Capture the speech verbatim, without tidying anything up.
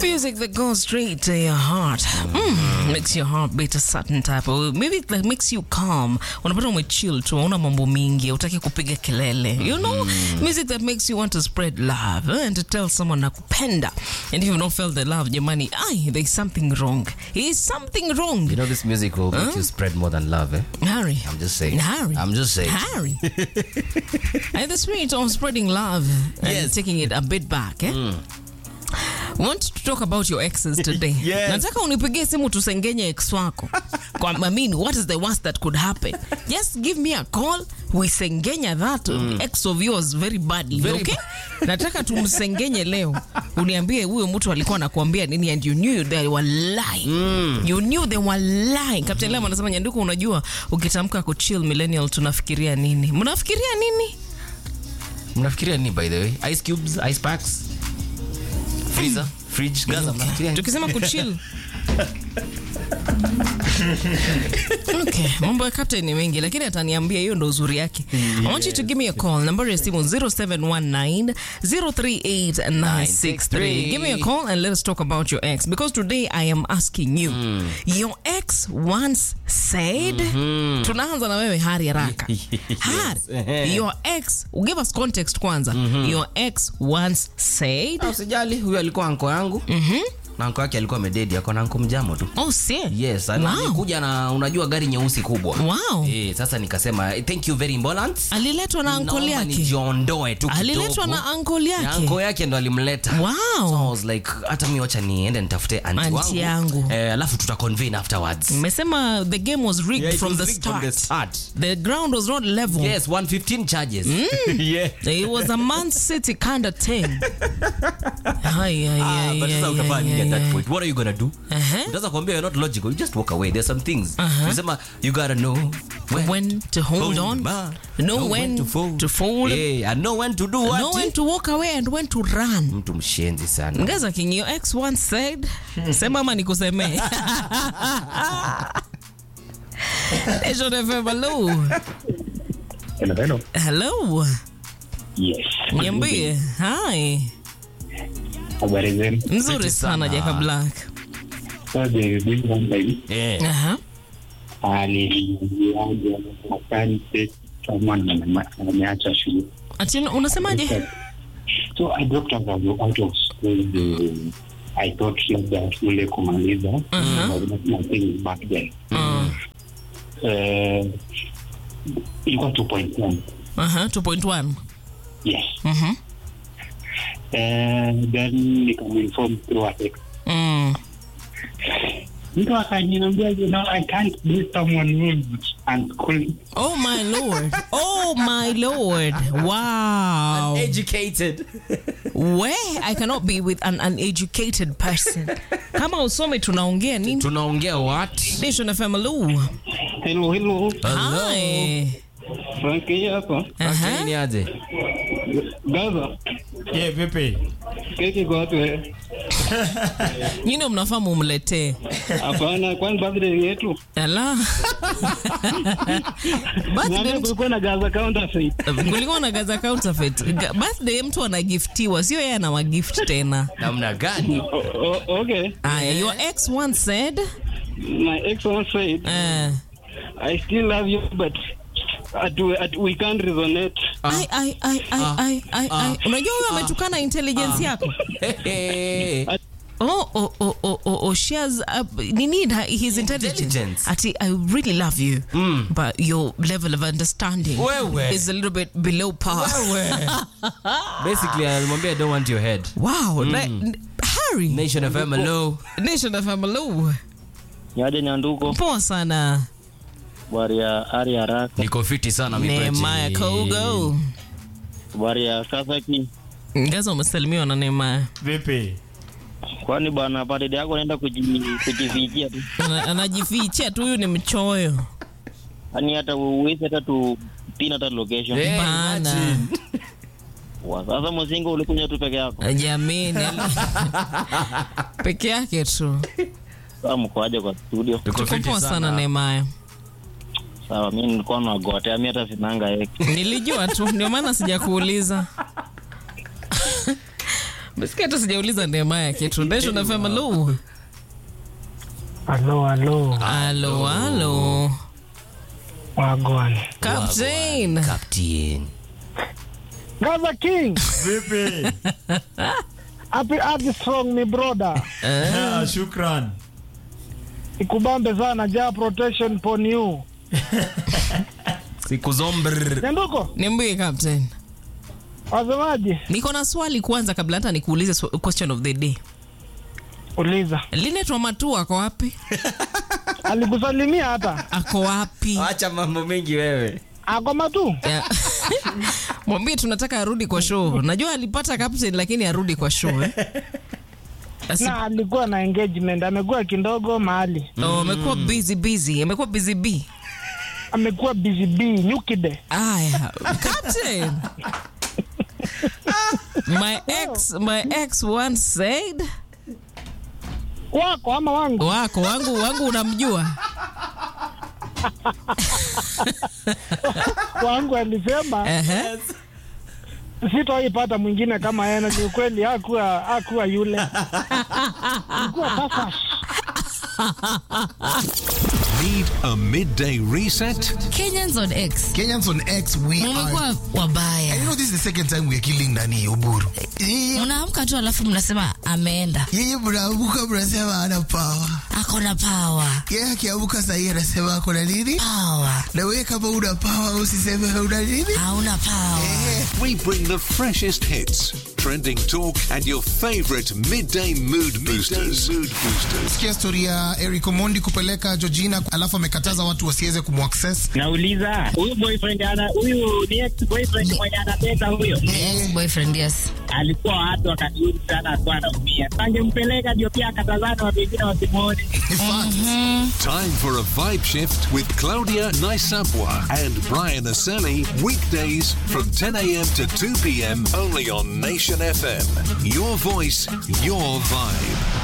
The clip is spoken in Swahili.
Music that goes straight to your heart. Mm, makes your heart beat a certain type of maybe it like makes you calm. Unapata umechill tu, una mambo mingi, utaki kupiga kelele. You know, mm. music that makes you want to spread love eh, and to tell someone nakupenda. And if you don't feel the love, jamani, ay, there's something wrong. Is something wrong. You know this music will make huh? you spread more than love, eh? Harry. I'm just saying. Harry. I'm just saying. Harry. And the spirit of spreading love yes. and taking it a bit back, eh? Mm. Want to talk about your exes today. Yes. Nataka unipigie simu tusengenye ex wako. Kwa, I mean, what is the worst that could happen? Just give me a call. We sengenya that mm. ex of yours very badly, very okay? Ba- Nataka tumsengenye leo. Uniambie huyo mtu alikuwa anakuambia nini and you knew they were lying. Mm. You knew they were lying. Captain Lema anasema Nyanduku, unajua ukitamka ku chill millennial tunafikiria nini? Mnafikiria nini? Mnafikiria nini by the way? Ice cubes, ice packs? Freezer, fridge, gaza, okay. Tukisema kuchill. Okay, mambo ya captain ni mengi lakini ataniambia hiyo ndo uzuri yake. Yes. I want you to give me a call. Number is zero seven one nine, zero three eight nine six three. Give me a call and let us talk about your ex because today I am asking you. Mm. Your ex once said, mm-hmm. Tunaanza na wewe Hari haraka. Hari, your ex, give us context kwanza. Mm-hmm. Your ex once said, usijali huyo alikuwa anko yangu. Mhm. Na anko yake alikuwa mededi yako na anko mjamo tu. Oh, see. Yes, alikuja wow. na unajua gari nyeusi kubwa. Wow. Eh, sasa nikasema thank you very important. Aliletwa na anko yake. Naomba nijiondoe tu kidogo. Aliletwa na anko yake. Na anko yake ndo alimleta. Wow. So I was like hata mimi acha niende nitafute aunti wangu. yangu. Eh, alafu tutaconvene afterwards. Mmesema the game was rigged yeah, from, the rigged from the start. The ground was not level. Yes, one fifteen charges. Mm. Yeah. It was a Man City kind of thing. Ay, ay, ah, ay, but ay, sasa utafanya at that point. What are you gonna do? Uh-huh. Utaweza kuambia you're not logical. You just walk away. There's some things. Uh-huh. Unasema you gotta know when, when to hold on, know, know when, when to fold, to fold. Yeah, and know when to do what. Know when to walk away and when to run. Mtu mshenzi sana. Ngaza King, your ex once said, sema ama nikuseme. Nation F M, hello. Hello, hello. Hello. Yes. Niambie. Hi. Habari zenu? Nzuri sana Jaka Black. Sasa hivi baby. Eh. Aha. Ali yangu asante kama nimeacha shule. Ati unasemaje? So I dropped out of, out of school. The, I thought labda shule kumaliza. Uh-huh. Nothing back then. Uh. Uh, ilikuwa two point one. Aha, two point one. Yes. Mhm. Uh, then become informed through a text. Mm. Mtu akaniambia, you know, I can't be someone who's unschooling. Oh my lord. Oh my lord. Wow. Uneducated. Where I cannot be with an uneducated person. Kama usome tunaongea nini? Tunaongea what? Nation F M, hello. Hello, hello. Hello. Hi. Frankie hapa. Frankie ni aje? Gaza. Yeah, vipi? Keki kwa watu eh. You know mnafahamu umletee. Hapana, kwani birthday yetu? Ala. Birthday kulikuwa na Gaza counterfeit. Kulikuwa na Gaza counterfeit. Birthday mtu anagiftiwa, sio yeye anawagift tena. Namna gani? Oh, oh, okay. Ah, your ex once said, my ex once said, uh, I still love you but At, at, we can't resonate. Ai ai ai ai ai ai. Unajua huyo ametukana intelligence yako. Oh oh oh oh oh oh shares uh, you need his intelligence. intelligence. Ati, I really love you, mm. but your level of understanding Wewe. is a little bit below par. Basically, alimwambia I don't want your head. Wow, mm. like, Harry. Nation F M, hello. Nation F M, hello. Yaje Nyanduko. Poa sana. Waria ari haraka. Niko fiti sana mimi. Nehemiah Kogo. Waria Sasaki. Ngaza umesalimiwa na Nehemiah. Vipi? Kwani bwana birthday yako naenda kujifichia tu. Anajifichia tu, huyu ni mchoyo. Ani hata uweze hata tu pina hata location. Hey, bana. Wa sasa msingo ulikuja tu peke yako. Jamani. Peke yake tu. Kama mkoaje kwa studio? Tuko poa sana Nehemiah. Sawa, mimi nilikuwa na gotea mimi hata sinanga yake. Nilijua tu ndio maana sijakuuliza. Msikia hata sijauliza Nehemaya kitu. Nation F M, hello. Hello, hello. Hello, hello. Wagwan. Captain. Captain. Gaza King. Vipi? Happy happy strong mi brother. Ah, shukran. Ikubambe sana ja protection pon you. Siku zomber. Nyanduko, Niambie Captain. wasemaji? Niko na swali kwanza kabla hata nikuulize swa- question of the day. Uliza. Linet Wamatu ako wapi? Alikusalimia hata. Ako wapi? Acha mambo mengi wewe. Ako matu. Yeah. Mwambie tunataka arudi kwa show. Najua alipata Captain lakini arudi kwa show eh. Asi- Na alikuwa na engagement, amekuwa kidogo mahali. Oh, amekuwa busy busy. Amekuwa busy bee. Amekuwa busy bee nyukide. Aya, Captain. My ex, my ex once said, Wako ama wangu? wako wangu wangu unamjua? Wangu alisema Ehe. sitaipata mwingine kama yeye, na ni kweli hakuwa hakuwa yule. Alikuwa sasa. Need a midday reset? Kenyans on X. Kenyans on X, we are. Mumekuwa And wabaya. you know, this is the second time we are killing Nani Oburu. Yeye Mnaamka tu alafu mnasema ameenda. yeye mnaamuka mnasema ana power. Ako na power. Yeye akiamuka sahi anasema ako na nini? Power. Na wewe kama una power usiseme una nini? Hauna power. Eh, We bring the freshest hits, trending talk, and your favorite midday mood boosters. Mood boosters. sikia story ya Eric Omondi kupeleka Georgina alafu amekataza watu wasiweze kumaccess. Nauliza, huyu boyfriend ana huyu ni ex boyfriend mwenye anapenda huyo, Ex boyfriend, yes. alikuwa watu wakaniudi sana, alikuwa anaumia. Angempeleka ndio pia akatazana watu wengine wasimuone. In fact, Time for a vibe shift with Claudia Naisabwa and Brian Aseli. Weekdays from ten a.m. to two p.m. only on Nation F M. Your voice, your vibe.